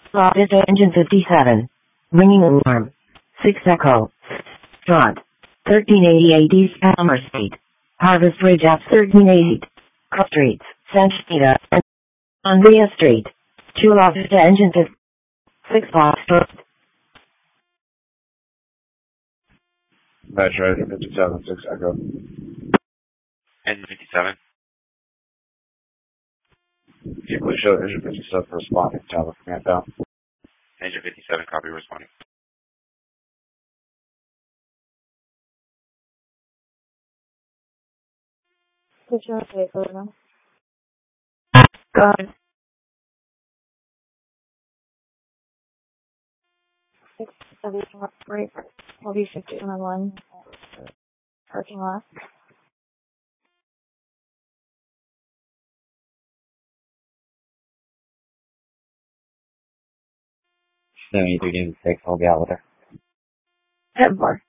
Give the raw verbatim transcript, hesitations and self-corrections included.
Office engine fifty-seven. Ringing alarm. six Echo. Trot. thirteen eighty-eight East Palmer Street. Harvest Ridge Ave thirteen eighty. Cross Streets. Sanchita. Andrea Street. two Office engine fifty. six Foxtrot. Metro engine fifty-seven, six Echo. Engine fifty-seven. Vehicle show engine fifty-seven responding. Tower command down. Engine fifty-seven, copy responding. Put your paper now. Got it. Six seven break. Will be fifteen on one parking lot. seventy-three six, I'll be out with her. Ten four.